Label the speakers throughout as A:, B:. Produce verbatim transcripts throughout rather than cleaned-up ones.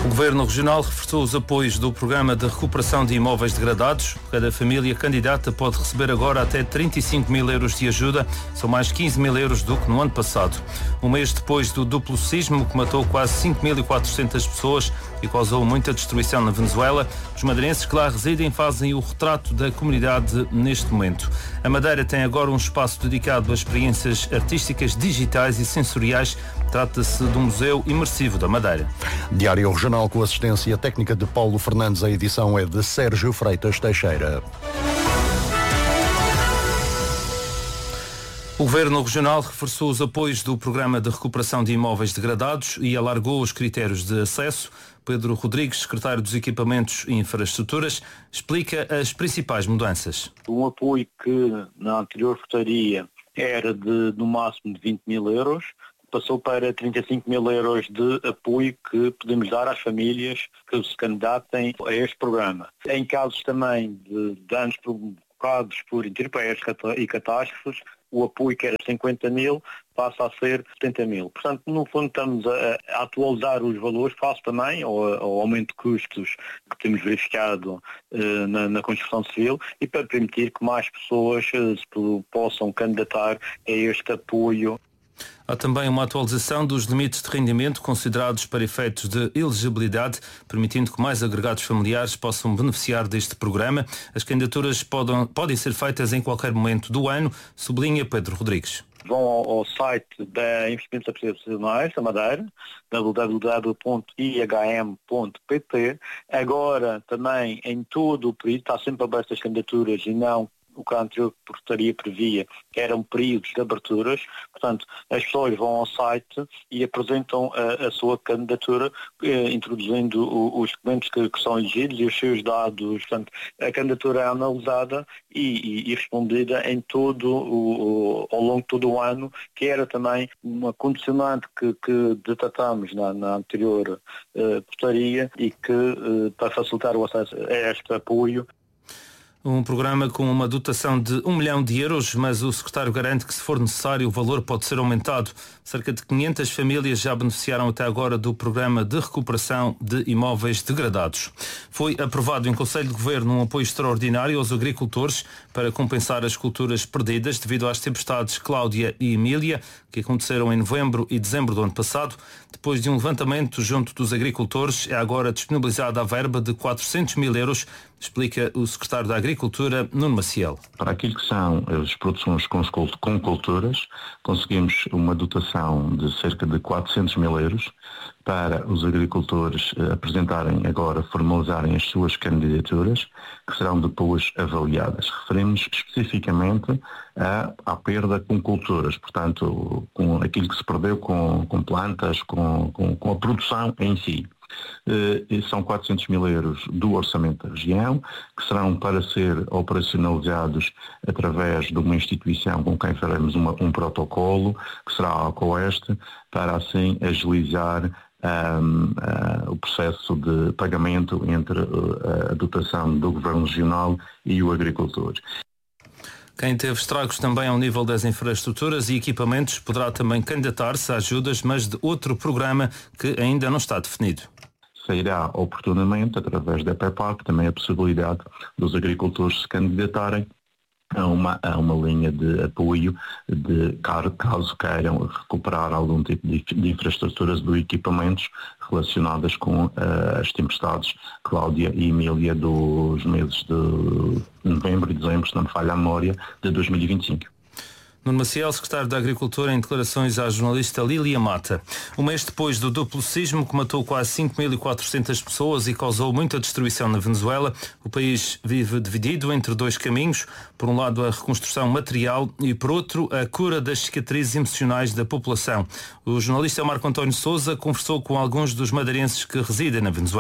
A: O Governo Regional reforçou os apoios do Programa de Recuperação de Imóveis Degradados. Cada família candidata pode receber agora até trinta e cinco mil euros de ajuda, são mais quinze mil euros do que no ano passado. Um mês depois do duplo sismo, que matou quase cinco mil e quatrocentas pessoas e causou muita destruição na Venezuela, os madeirenses que lá residem fazem o retrato da comunidade neste momento. A Madeira tem agora um espaço dedicado a experiências artísticas, digitais e sensoriais. Trata-se do Museu Imersivo da Madeira.
B: Diário Regional com assistência técnica de Paulo Fernandes. A edição é de Sérgio Freitas Teixeira.
A: O Governo Regional reforçou os apoios do Programa de Recuperação de Imóveis Degradados e alargou os critérios de acesso. Pedro Rodrigues, secretário dos Equipamentos e Infraestruturas, explica as principais mudanças.
C: Um apoio que na anterior votaria era de no máximo de vinte mil euros, passou para trinta e cinco mil euros de apoio que podemos dar às famílias que se candidatem a este programa. Em casos também de danos provocados por intempéries e catástrofes, o apoio que era cinquenta mil passa a ser setenta mil. Portanto, no fundo estamos a, a atualizar os valores face também ao, ao aumento de custos que temos verificado eh, na, na construção civil e para permitir que mais pessoas eh, se possam candidatar a este apoio.
A: Há também uma atualização dos limites de rendimento considerados para efeitos de elegibilidade, permitindo que mais agregados familiares possam beneficiar deste programa. As candidaturas podem, podem ser feitas em qualquer momento do ano, sublinha Pedro Rodrigues.
C: Vão ao, ao site da Investimentos Habitacionais da Madeira, w w w ponto i h m ponto p t. Agora também em todo o período, está sempre aberto as candidaturas e não o que a anterior portaria previa, que eram períodos de aberturas. Portanto, as pessoas vão ao site e apresentam a, a sua candidatura, eh, introduzindo o, os documentos que, que são exigidos e os seus dados. Portanto, a candidatura é analisada e, e, e respondida em todo o, o, ao longo de todo o ano, que era também uma condicionante que, que detectamos na, na anterior eh, portaria e que, eh, para facilitar o acesso a este apoio,
A: um programa com uma dotação de um milhão de euros, mas o secretário garante que, se for necessário, o valor pode ser aumentado. Cerca de quinhentas famílias já beneficiaram até agora do programa de recuperação de imóveis degradados. Foi aprovado em Conselho de Governo um apoio extraordinário aos agricultores para compensar as culturas perdidas devido às tempestades Cláudia e Emília, que aconteceram em novembro e dezembro do ano passado. Depois de um levantamento junto dos agricultores, é agora disponibilizada a verba de quatrocentos mil euros, explica o secretário da Agricultura, Nuno Maciel.
D: Para aquilo que são as produções com culturas, conseguimos uma dotação de cerca de quatrocentos mil euros para os agricultores apresentarem agora, formalizarem as suas candidaturas, que serão depois avaliadas. Referimos especificamente à, à perda com culturas, portanto, com aquilo que se perdeu com, com plantas, com, com, com a produção em si. Uh, são quatrocentos mil euros do orçamento da região, que serão para ser operacionalizados através de uma instituição com quem faremos uma, um protocolo, que será a Alcoeste, para assim agilizar um, uh, o processo de pagamento entre uh, a dotação do Governo Regional e o agricultor.
A: Quem teve estragos também ao nível das infraestruturas e equipamentos poderá também candidatar-se a ajudas, mas de outro programa que ainda não está definido.
D: Sairá oportunamente, através da PEPAC, também a possibilidade dos agricultores se candidatarem a uma, a uma linha de apoio, de, caso queiram recuperar algum tipo de, de infraestruturas ou equipamentos relacionadas com uh, as tempestades Cláudia e Emília dos meses de novembro e dezembro, se não me falha a memória, de dois mil e vinte e cinco.
A: Nuno Maciel, secretário da Agricultura, em declarações à jornalista Lília Mata. Um mês depois do duplo sismo que matou quase cinco mil e quatrocentas pessoas e causou muita destruição na Venezuela, o país vive dividido entre dois caminhos. Por um lado, a reconstrução material e, por outro, a cura das cicatrizes emocionais da população. O jornalista Marco António Sousa conversou com alguns dos madeirenses que residem na Venezuela.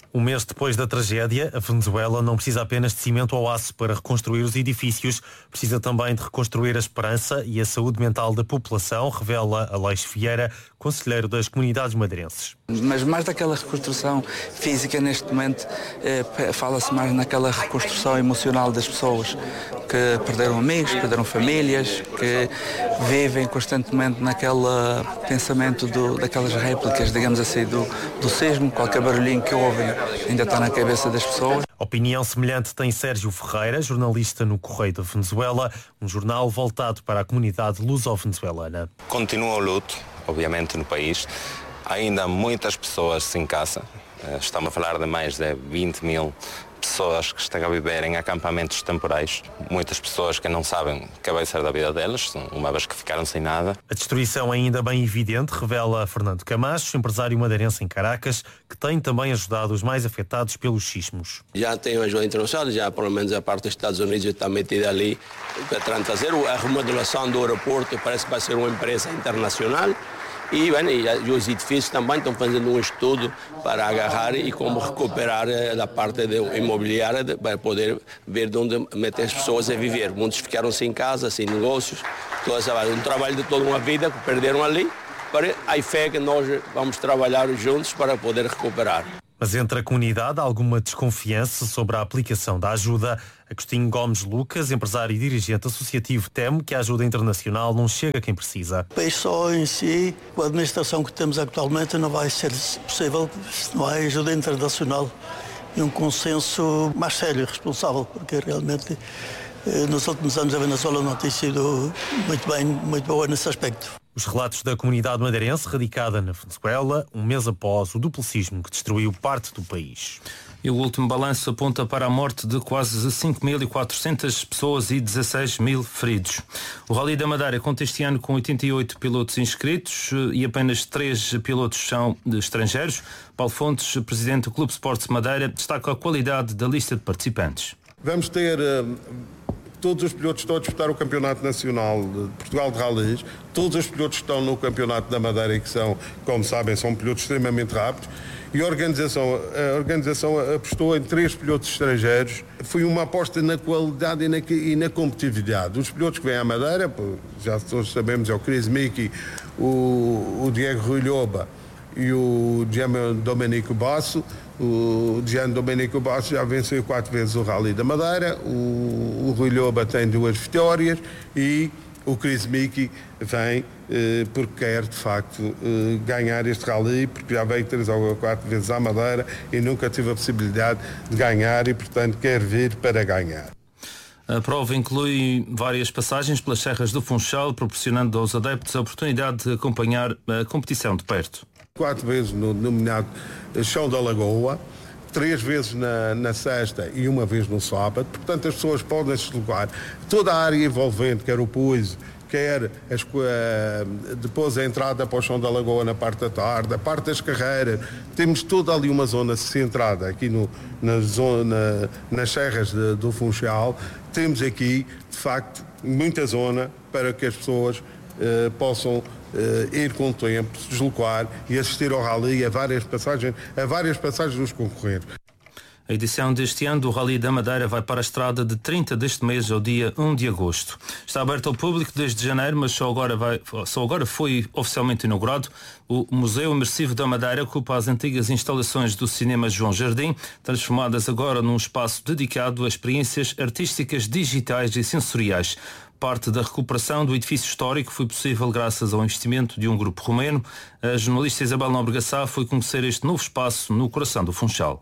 E: Um mês depois da tragédia, a Venezuela não precisa apenas de cimento ou aço para reconstruir os edifícios, precisa também de reconstruir a esperança e a saúde mental da população, revela Aleixo Vieira, conselheiro das comunidades madeirenses.
F: Mas mais daquela reconstrução física, neste momento, eh, fala-se mais naquela reconstrução emocional das pessoas que perderam amigos, perderam famílias, que vivem constantemente naquele pensamento do, daquelas réplicas, digamos assim, do, do sismo. Qualquer barulhinho que ouvem ainda está na cabeça das pessoas.
E: Opinião semelhante tem Sérgio Ferreira, jornalista no Correio da Venezuela, um jornal voltado para a comunidade luso-venezuelana.
G: Continua o luto, obviamente, no país. Ainda há muitas pessoas sem casa. Estamos a falar de mais de vinte mil pessoas que estão a viver em acampamentos temporais. Muitas pessoas que não sabem o que vai ser da vida delas, uma vez que ficaram sem nada.
E: A destruição é ainda bem evidente, revela Fernando Camacho, empresário madeirense em Caracas, que tem também ajudado os mais afetados pelos sismos.
H: Já tem ajuda internacional, já pelo menos a parte dos Estados Unidos está metida ali para trazer a remodelação do aeroporto, parece que vai ser uma empresa internacional. E, bem, e os edifícios também estão fazendo um estudo para agarrar e como recuperar a parte imobiliária para poder ver de onde meter as pessoas a viver. Muitos ficaram sem casa, sem negócios, toda essa, um trabalho de toda uma vida que perderam ali. Para a fé que nós vamos trabalhar juntos para poder recuperar.
E: Mas entre a comunidade há alguma desconfiança sobre a aplicação da ajuda. Agostinho Gomes Lucas, empresário e dirigente associativo, teme que a ajuda internacional não chegue a quem precisa.
I: O país só em si, com a administração que temos atualmente, não vai ser possível se não há ajuda internacional e um consenso mais sério e responsável, porque realmente nos últimos anos a Venezuela não tem sido muito bem, muito boa nesse aspecto.
E: Os relatos da comunidade madeirense radicada na Venezuela, um mês após o duplo sismo que destruiu parte do país.
A: E o último balanço aponta para a morte de quase cinco mil e quatrocentas pessoas e dezasseis mil feridos. O Rally da Madeira conta este ano com oitenta e oito pilotos inscritos e apenas três pilotos são de estrangeiros. Paulo Fontes, presidente do Clube Sports Madeira, destaca a qualidade da lista de participantes.
J: Vamos ter uh, todos os pilotos que estão a disputar o Campeonato Nacional de Portugal de Rallys, todos os pilotos que estão no Campeonato da Madeira e que são, como sabem, são pilotos extremamente rápidos. E a organização, a organização apostou em três pilotos estrangeiros. Foi uma aposta na qualidade e na, e na competitividade. Os pilotos que vêm à Madeira, já todos sabemos, é o Chris Mickey, o, o Diego Rui Loba e o Gian Domenico Basso. O Gian Domenico Basso já venceu quatro vezes o Rally da Madeira. O, o Rui Loba tem duas vitórias e o Chris Mickey vem eh, porque quer, de facto, eh, ganhar este rally, porque já veio três ou quatro vezes à Madeira e nunca teve a possibilidade de ganhar e, portanto, quer vir para ganhar.
A: A prova inclui várias passagens pelas serras do Funchal, proporcionando aos adeptos a oportunidade de acompanhar a competição de perto.
J: Quatro vezes no denominado Chão da Lagoa, três vezes na, na sexta e uma vez no sábado. Portanto, as pessoas podem se deslocar. Toda a área envolvente, quer o Puiso, quer as, uh, depois a entrada para o Chão da Lagoa na parte da tarde, a parte das carreiras. Temos toda ali uma zona centrada aqui no, na zona, nas serras de, do Funchal. Temos aqui, de facto, muita zona para que as pessoas uh, possam Uh, ir com o tempo, se deslocar e assistir ao rally a várias passagens, a várias passagens dos concorrentes.
A: A edição deste ano do Rally da Madeira vai para a estrada de trinta deste mês ao dia um de agosto. Está aberto ao público desde janeiro, mas só agora, vai, só agora foi oficialmente inaugurado. O Museu Imersivo da Madeira ocupa as antigas instalações do Cinema João Jardim, transformadas agora num espaço dedicado a experiências artísticas, digitais e sensoriais. Parte da recuperação do edifício histórico foi possível graças ao investimento de um grupo romeno. A jornalista Isabel Nóbrega Sá foi conhecer este novo espaço no coração do Funchal.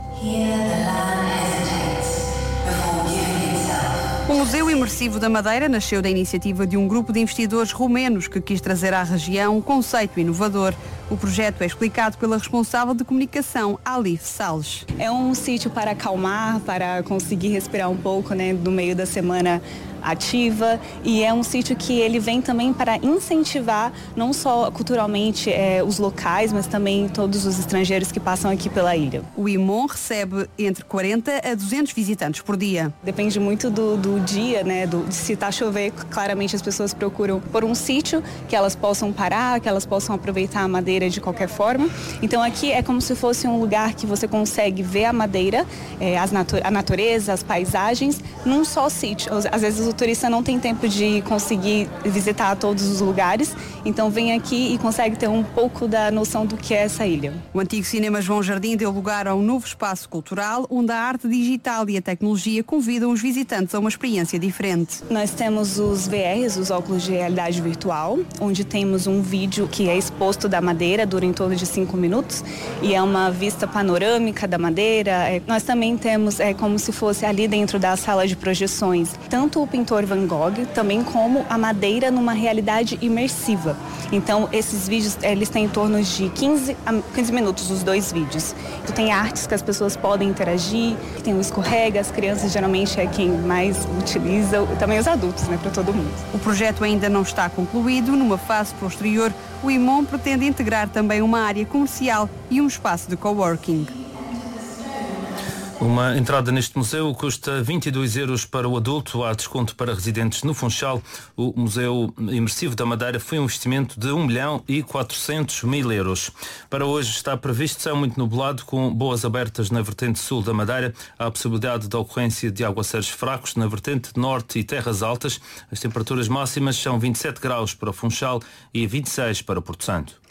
K: O Museu Imersivo da Madeira nasceu da iniciativa de um grupo de investidores romenos que quis trazer à região um conceito inovador. O projeto é explicado pela responsável de comunicação, Alice Salles.
L: É um sítio para acalmar, para conseguir respirar um pouco, né, no meio da semana ativa, e é um sítio que ele vem também para incentivar não só culturalmente é, os locais, mas também todos os estrangeiros que passam aqui pela ilha.
K: O Imon recebe entre quarenta a duzentos visitantes por dia.
L: Depende muito do, do dia, né? Do, de se está chover, claramente as pessoas procuram por um sítio que elas possam parar, que elas possam aproveitar a madeira de qualquer forma. Então aqui é como se fosse um lugar que você consegue ver a madeira, é, as natu- a natureza, as paisagens, num só sítio. Às vezes o turista não tem tempo de conseguir visitar todos os lugares, então vem aqui e consegue ter um pouco da noção do que é essa ilha.
K: O antigo Cinema João Jardim deu lugar a um novo espaço cultural, onde a arte digital e a tecnologia convidam os visitantes a uma experiência diferente.
L: Nós temos os V Rs, os óculos de realidade virtual, onde temos um vídeo que é exposto da madeira, dura em torno de cinco minutos, e é uma vista panorâmica da madeira. É, nós também temos, é como se fosse ali dentro da sala de projeções, tanto o pintor Van Gogh, também como a madeira numa realidade imersiva. Então, esses vídeos, eles têm em torno de quinze a quinze minutos, os dois vídeos. Então, tem artes que as pessoas podem interagir, tem o escorrega, as crianças geralmente é quem mais utiliza, também os adultos, né, para todo mundo.
K: O projeto ainda não está concluído. Numa fase posterior, o Imon pretende integrar também uma área comercial e um espaço de coworking.
A: Uma entrada neste museu custa vinte e dois euros para o adulto, há desconto para residentes no Funchal. O Museu Imersivo da Madeira foi um investimento de um milhão e quatrocentos mil euros. Para hoje está previsto céu muito nublado, com boas abertas na vertente sul da Madeira. Há a possibilidade da ocorrência de aguaceiros fracos na vertente norte e terras altas. As temperaturas máximas são vinte e sete graus para o Funchal e vinte e seis para Porto Santo.